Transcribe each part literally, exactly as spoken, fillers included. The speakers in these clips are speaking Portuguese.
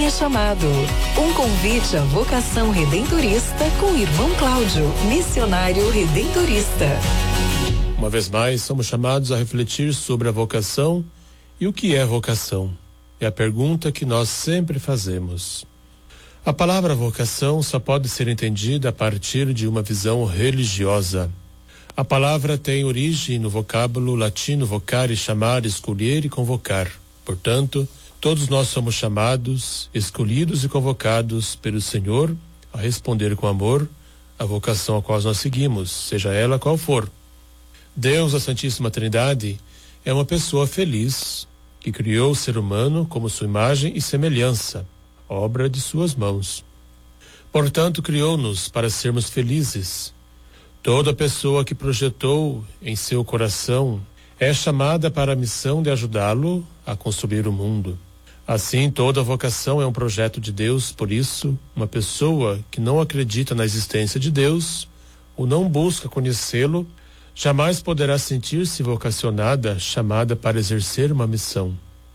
é chamado. Um convite à vocação redentorista com o irmão Cláudio, missionário redentorista. Uma vez mais, somos chamados a refletir sobre a vocação e o que é vocação. É a pergunta que nós sempre fazemos. A palavra vocação só pode ser entendida a partir de uma visão religiosa. A palavra tem origem no vocábulo latino vocare, chamar, escolher e convocar. Portanto, todos nós somos chamados, escolhidos e convocados pelo Senhor a responder com amor à vocação a qual nós seguimos, seja ela qual for. Deus, a Santíssima Trindade, é uma pessoa feliz que criou o ser humano como sua imagem e semelhança, obra de suas mãos. Portanto, criou-nos para sermos felizes. Toda pessoa que projetou em seu coração é chamada para a missão de ajudá-lo a construir o mundo. Assim, toda vocação é um projeto de Deus, por isso, uma pessoa que não acredita na existência de Deus ou não busca conhecê-lo, jamais poderá sentir-se vocacionada, chamada para exercer uma missão.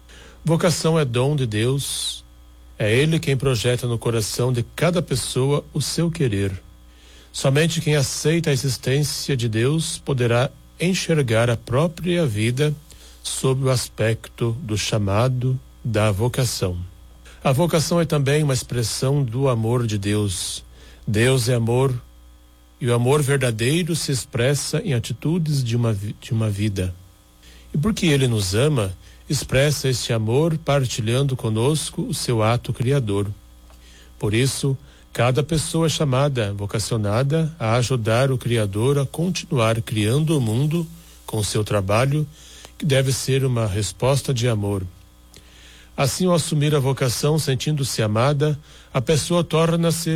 Vocação é dom de Deus, é Ele quem projeta no coração de cada pessoa o seu querer. Somente quem aceita a existência de Deus poderá enxergar a própria vida sob o aspecto do chamado da vocação. A vocação é também uma expressão do amor de Deus. Deus é amor e o amor verdadeiro se expressa em atitudes de uma, de uma vida. E porque Ele nos ama, expressa este amor partilhando conosco o seu ato criador. Por isso, cada pessoa é chamada, vocacionada a ajudar o Criador a continuar criando o mundo com seu trabalho, que deve ser uma resposta de amor. Assim, ao assumir a vocação, sentindo-se amada, a pessoa torna-se